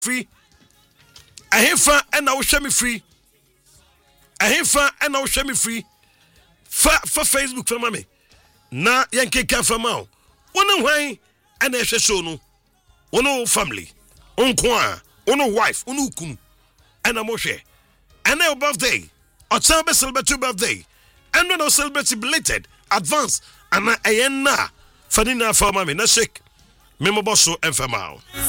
free. I have fun and I will show me free. I have fun and I will show me free. For Facebook for mommy. Na yanke ka for ma. One why and I show no. One family. Unkwa. One wife. One kum. And a moshe. And our birthday. Or celebrate your birthday. And when I celebrate belated advance. And I am na. Fadina for mommy. Na shake. Memo bosso and famao.